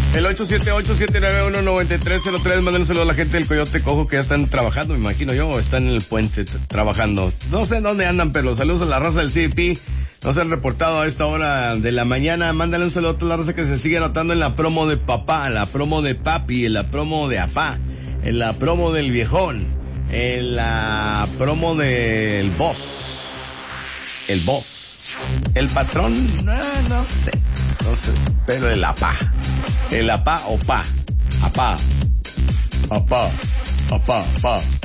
El 878-791-9303, manden un saludo a la gente del Coyote Cojo que ya están trabajando, me imagino yo, o están en el puente trabajando. No sé en dónde andan, pero saludos a la raza del CDP. No se han reportado a esta hora de la mañana. Mándale un saludo a toda la raza que se sigue anotando en la promo de papá, en la promo de papi, en la promo de apá, en la promo del viejón, en la promo del boss. El boss. El patrón, no sé, pero el apá o pa, apá, apá, apá, apá.